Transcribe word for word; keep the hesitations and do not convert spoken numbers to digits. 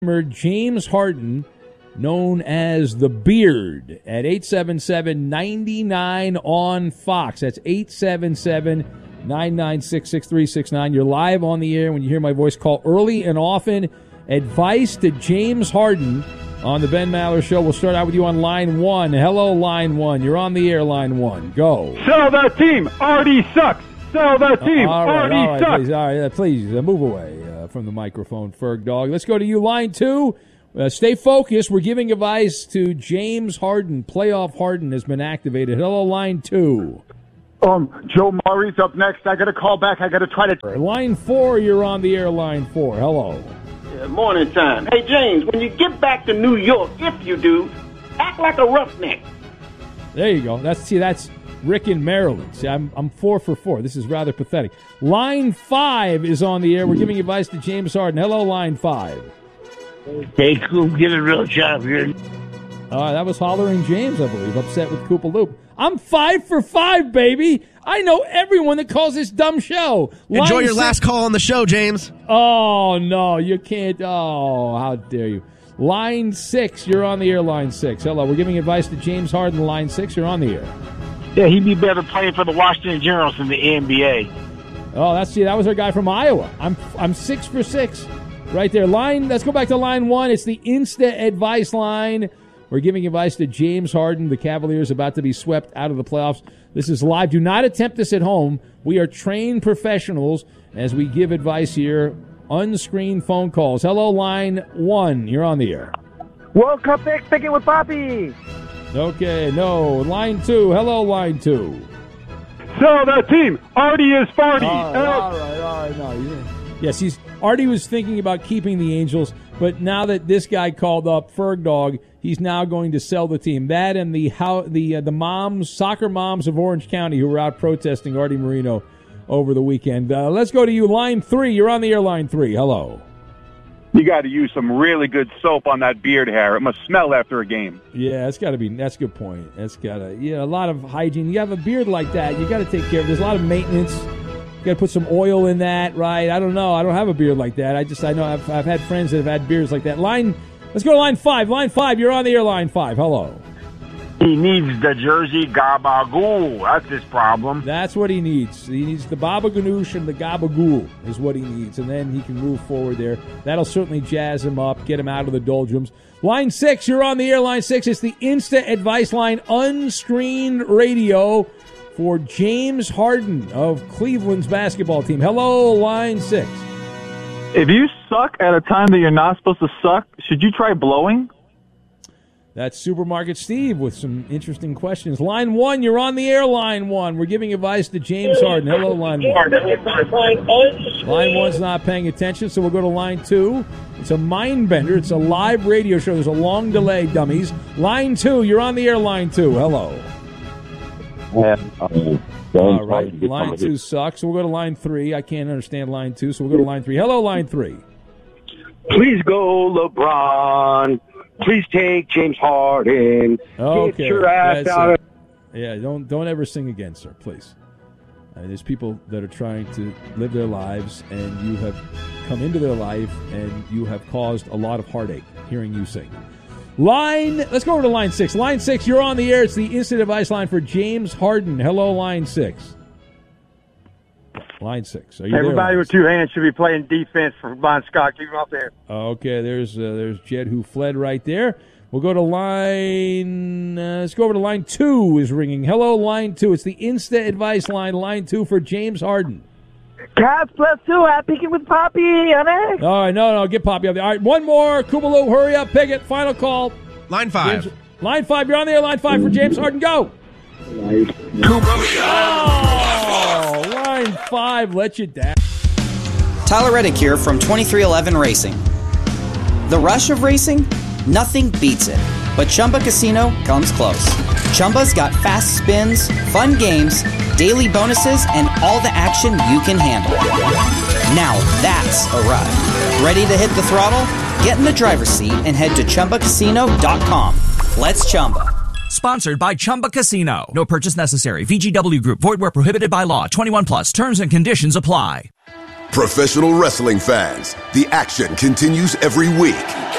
James Harden, known as the Beard, at eight seven seven, nine nine on Fox. That's eight seven seven, nine nine six, six three six nine. You're live on the air when you hear my voice. Call early and often. Advice to James Harden on the Ben Maller Show. We'll start out with you on line one. Hello, line one. You're on the air, line one. Go. Sell that team. Artie sucks. Sell that team. Uh, all right, Artie all right, sucks. Please, all right, uh, please uh, move away uh, from the microphone, Ferg Dog. Let's go to you, line two. Uh, stay focused. We're giving advice to James Harden. Playoff Harden has been activated. Hello, line two. Um, Joe Murray's up next. I got to call back. I got to try to. Line four, you're on the air, line four. Hello. Yeah, morning time. Hey, James, when you get back to New York, if you do, act like a roughneck. There you go. That's see, that's Rick in Maryland. See, I'm I'm four for four. This is rather pathetic. Line five is on the air. We're giving advice to James Harden. Hello, line five. Hey, Coop, get a real job here. Uh, that was Hollering James, I believe, upset with Koopa Loop. I'm five for five, baby. I know everyone that calls this dumb show. Line Enjoy your six. last call on the show, James. Oh, no, you can't. Oh, how dare you. Line six, you're on the air, line six. Hello, we're giving advice to James Harden, line six, you're on the air. Yeah, he'd be better playing for the Washington Generals than the N B A. Oh, that's see, that was our guy from Iowa. I'm I'm six for six right there. Line, let's go back to line one. It's the Insta advice line. We're giving advice to James Harden. The Cavaliers about to be swept out of the playoffs. This is live. Do not attempt this at home. We are trained professionals as we give advice here. Unscreened phone calls. Hello, line one. You're on the air. World Cup pick, pick it with Poppy. Okay, no. Line two. Hello, line two. Sell that team. Artie is farty. All right, all right, all right. No, you- yes, he's Artie was thinking about keeping the Angels, but now that this guy called up, Ferg Dog, he's now going to sell the team. That and the how the uh, the moms, soccer moms of Orange County who were out protesting Artie Moreno over the weekend. Uh, let's go to you, line three. You're on the air, line three. Hello. You got to use some really good soap on that beard hair. It must smell after a game. Yeah, that's got to be. That's a good point. That's got to. Yeah, a lot of hygiene. You have a beard like that, you got to take care of. There's a lot of maintenance. You got to put some oil in that, right? I don't know. I don't have a beard like that. I just I know I've I've had friends that have had beards like that. Line. Let's go to line five. Line five. You're on the air. Line five. Hello. He needs the jersey gabagool. That's his problem. That's what he needs. He needs the Baba Ganoush and the Gabagool is what he needs, and then he can move forward there. That'll certainly jazz him up, get him out of the doldrums. Line six, you're on the air, line six. It's the Insta Advice Line unscreened radio for James Harden of Cleveland's basketball team. Hello, line six. If you suck at a time that you're not supposed to suck, should you try blowing? That's Supermarket Steve with some interesting questions. Line one, you're on the air, line one. We're giving advice to James Harden. Hello, line one. Line one's not paying attention, so we'll go to line two. It's a mind bender. It's a live radio show. There's a long delay, dummies. Line two, you're on the air, line two. Hello. All right, line two sucks, so we'll go to line three. I can't understand line two, so we'll go to line three. Hello, line three. Please go, LeBron. Please take James Harden. Okay. Get your ass That's out it. of Yeah, don't don't ever sing again, sir, please. Uh, there's people that are trying to live their lives, and you have come into their life, and you have caused a lot of heartache hearing you sing. Line, let's go over to line six. Line six, you're on the air. It's the instant advice line for James Harden. Hello, line six. Line six. Are you Everybody there, with two hands should be playing defense for Bon Scott. Keep him up there. Okay, there's uh, there's Jed who fled right there. We'll go to line. Uh, let's go over to line two. Is ringing. Hello, line two. It's the Insta Advice line. Line two for James Harden. Cats plus two. I'm picking with Poppy. Honey. All right, no, no, get Poppy up there. All right, one more. Kubaloo, hurry up, pick it. Final call. Line five. James, line five. You're on the air. Line five for James Harden. Go. Oh, line five. Let you down. Tyler Reddick here from twenty-three eleven Racing. The rush of racing? Nothing beats it. But Chumba Casino comes close. Chumba's got fast spins, fun games, daily bonuses, and all the action you can handle. Now that's a ride. Ready to hit the throttle? Get in the driver's seat and head to Chumba Casino dot com. Let's Chumba. Sponsored by Chumba Casino. No purchase necessary. V G W Group. Void where prohibited by law. twenty-one plus. Terms and conditions apply. Professional wrestling fans, the action continues every week.